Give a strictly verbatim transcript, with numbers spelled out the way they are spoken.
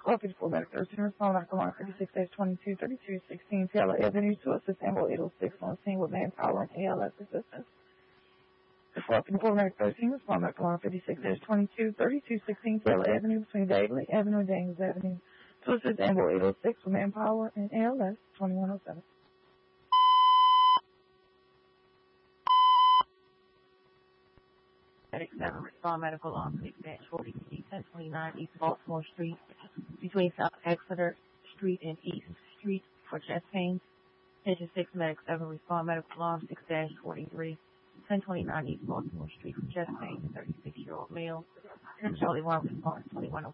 twelve fifty-four Medic thirteen, respond back alarm fifty-six dash twenty-two thirty-two sixteen Taylor Avenue to assist Ambo eight oh six on scene with manpower and A L S assistance. twelve fifty-four Medic thirteen, respond back alarm fifty-six dash twenty-two thirty-two sixteen Taylor Avenue between Dagley Avenue and Daniels Avenue to assist Ambo eight oh six with manpower and A L S twenty-one oh seven. Medic seven, respond medical on six dash forty, ten twenty-nine East Baltimore Street, between South Exeter Street and East Street for chest pains. Attention six, Medic seven, respond medical alarm six dash forty-three, ten twenty-nine East Baltimore Street for chest pains, thirty-six year old male. Charlie one, respond twenty-one oh